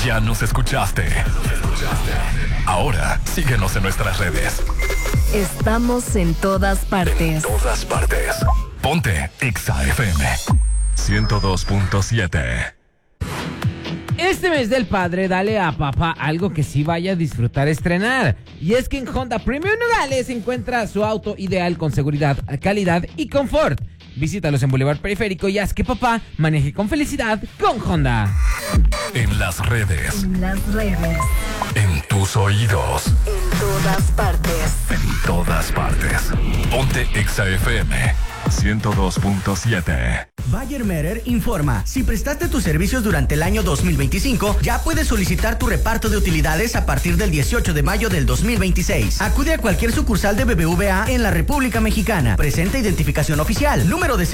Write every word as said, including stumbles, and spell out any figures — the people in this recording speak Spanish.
Ya nos escuchaste. Ahora síguenos en nuestras redes. Estamos en todas partes. En todas partes. Ponte Exa F M ciento dos punto siete. Este mes del padre, dale a papá algo que sí vaya a disfrutar estrenar. Y es que en Honda Premium Nogales encuentra su auto ideal con seguridad, calidad y confort. Visítalos en Boulevard Periférico y haz que papá maneje con felicidad con Honda. En las redes. En las redes. En tus oídos. En todas partes. En todas partes. Ponte Exa F M ciento dos punto siete. Bayer Merer informa, si prestaste tus servicios durante el año dos mil veinticinco, ya puedes solicitar tu reparto de utilidades a partir del dieciocho de mayo del dos mil veintiséis. Acude a cualquier sucursal de B B V A en la República Mexicana. Presenta identificación oficial, número de